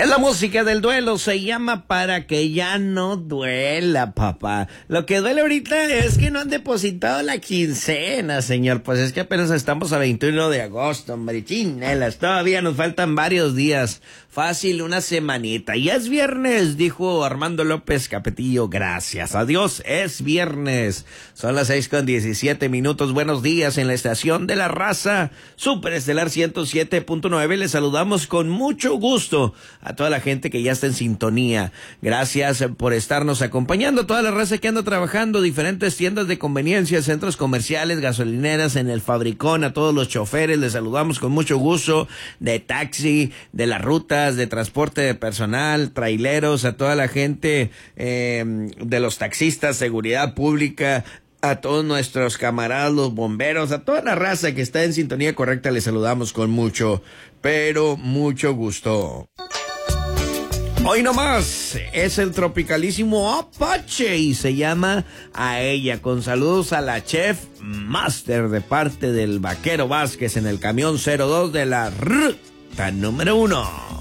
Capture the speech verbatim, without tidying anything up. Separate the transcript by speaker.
Speaker 1: Es la música del duelo, se llama Para que ya no duela, papá. Lo que duele ahorita es que no han depositado la quincena, señor. Pues es que apenas estamos a veintiuno de agosto, hombre, chinelas. Todavía nos faltan varios días. Fácil, una semanita. Y es viernes, dijo Armando López Capetillo. Gracias a Dios, es viernes. Son las seis con diecisiete minutos. Buenos días en la estación de la raza. Superestelar ciento siete punto nueve. Les saludamos con mucho gusto a toda la gente que ya está en sintonía. Gracias por estarnos acompañando. Toda la raza que anda trabajando, diferentes tiendas de conveniencia, centros comerciales, gasolineras, en el Fabricón, a todos los choferes, les saludamos con mucho gusto, de taxi, de las rutas, de transporte de personal, traileros, a toda la gente eh, de los taxistas, seguridad pública, a todos nuestros camaradas, los bomberos, a toda la raza que está en sintonía correcta, les saludamos con mucho, pero mucho gusto. Hoy nomás es el tropicalísimo Apache y se llama A Ella, con saludos a la Chef Master de parte del Vaquero Vázquez en el camión cero dos de la ruta número uno.